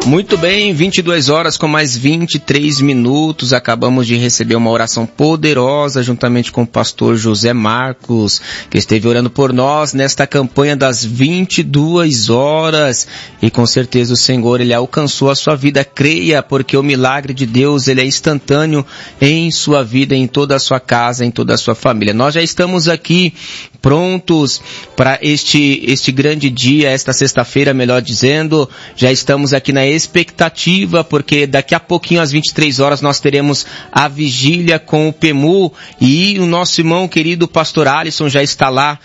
Muito bem, 22 horas com mais 23 minutos, acabamos de receber uma oração poderosa juntamente com o pastor José Marcos, que esteve orando por nós nesta campanha das 22 horas, e com certeza o Senhor, Ele alcançou a sua vida. Creia, porque o milagre de Deus, Ele é instantâneo em sua vida, em toda a sua casa, em toda a sua família. Nós já estamos aqui prontos para este grande dia, esta sexta-feira, melhor dizendo. Já estamos aqui na expectativa, porque daqui a pouquinho, às 23 horas, nós teremos a vigília com o PEMU, e o nosso irmão querido pastor Alisson já está lá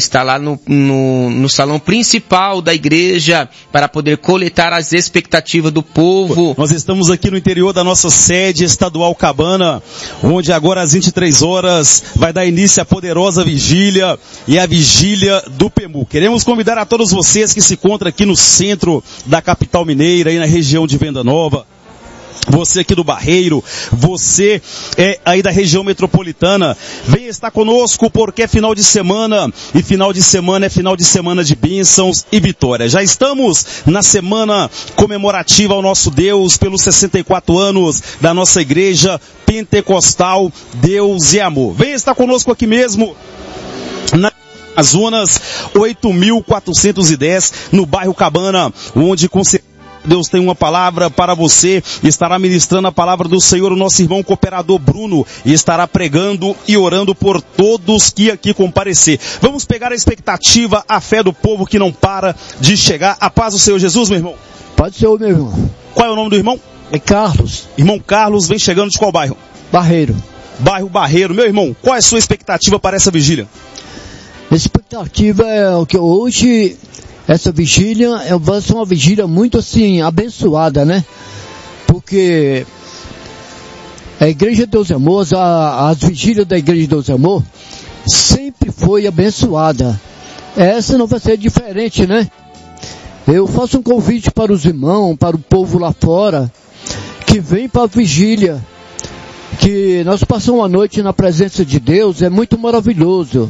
no salão principal da igreja para poder coletar as expectativas do povo. Nós estamos aqui no interior da nossa sede estadual Cabana, onde agora às 23 horas vai dar início a poderosa vigília, e a vigília do PEMU. Queremos convidar a todos vocês que se encontram aqui no centro da capital mineira, aí na região de Venda Nova, você aqui do Barreiro, você aí da região metropolitana, venha estar conosco, porque é final de semana, e final de semana é final de semana de bênçãos e vitória. Já estamos na semana comemorativa ao nosso Deus, pelos 64 anos da nossa igreja pentecostal Deus e Amor. Venha estar conosco aqui mesmo, na Amazonas 8.410, no bairro Cabana, onde com certeza Deus tem uma palavra para você. Estará ministrando a palavra do Senhor o nosso irmão cooperador Bruno, e estará pregando e orando por todos que aqui comparecer. Vamos pegar a expectativa, a fé do povo que não para de chegar. A paz do Senhor Jesus, meu irmão. Pode ser, meu irmão. Qual é o nome do irmão? É Carlos. Irmão Carlos, vem chegando de qual bairro? Barreiro. Bairro Barreiro. Meu irmão, qual é a sua expectativa para essa vigília? A expectativa é o que hoje, essa vigília, vai ser uma vigília muito assim, abençoada, né? Porque a Igreja de Deus e Amor, as vigílias da Igreja de Deus e Amor, sempre foi abençoada. Essa não vai ser diferente, né? Eu faço um convite para os irmãos, para o povo lá fora, que vem para a vigília, que nós passamos a noite na presença de Deus, é muito maravilhoso.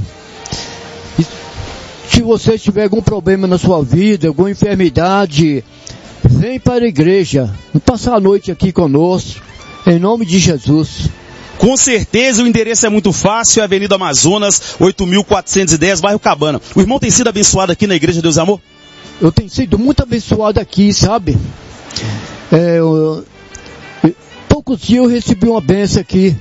Se você tiver algum problema na sua vida, alguma enfermidade, vem para a igreja, passar a noite aqui conosco, em nome de Jesus. Com certeza o endereço é muito fácil, é Avenida Amazonas, 8.410, bairro Cabana. O irmão tem sido abençoado aqui na Igreja Deus e Amor? Eu tenho sido muito abençoado aqui, sabe? Poucos dias eu recebi uma bênção aqui.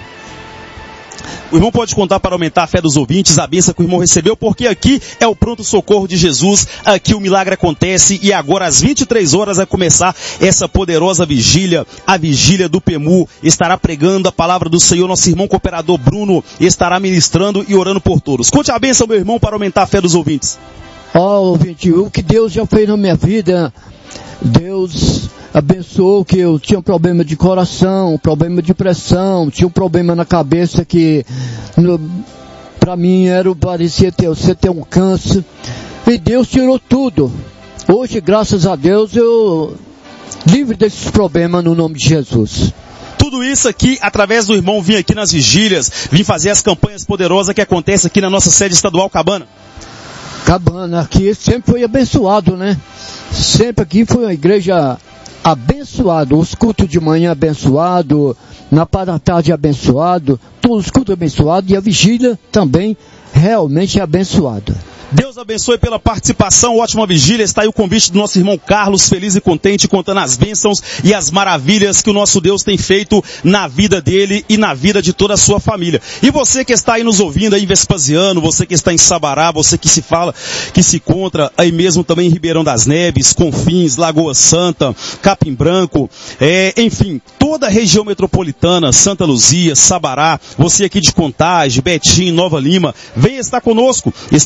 O irmão pode contar para aumentar a fé dos ouvintes, a bênção que o irmão recebeu, porque aqui é o pronto socorro de Jesus, aqui o milagre acontece, e agora às 23 horas vai começar essa poderosa vigília, a vigília do PEMU. Estará pregando a palavra do Senhor, nosso irmão cooperador Bruno estará ministrando e orando por todos. Conte a bênção, meu irmão, para aumentar a fé dos ouvintes. Ouvinte, o que Deus já fez na minha vida, Deus abençoou, que eu tinha um problema de coração, problema de pressão, tinha um problema na cabeça que para mim parecia você ter um câncer, e Deus tirou tudo. Hoje, graças a Deus, eu livre desses problemas no nome de Jesus. Tudo isso aqui, através do irmão, vim aqui nas vigílias, vim fazer as campanhas poderosas que acontecem aqui na nossa sede estadual Cabana. Cabana, aqui sempre foi abençoado, né? Sempre aqui foi uma igreja abençoado, os cultos de manhã abençoado, na parte da tarde abençoado, todos os cultos abençoados, e a vigília também realmente é abençoada. Deus abençoe pela participação, ótima vigília. Está aí o convite do nosso irmão Carlos, feliz e contente, contando as bênçãos e as maravilhas que o nosso Deus tem feito na vida dele e na vida de toda a sua família. E você que está aí nos ouvindo aí em Vespasiano, você que está em Sabará, você que se encontra aí mesmo também em Ribeirão das Neves, Confins, Lagoa Santa, Capim Branco, enfim, toda a região metropolitana, Santa Luzia, Sabará, você aqui de Contagem, Betim, Nova Lima, venha estar conosco.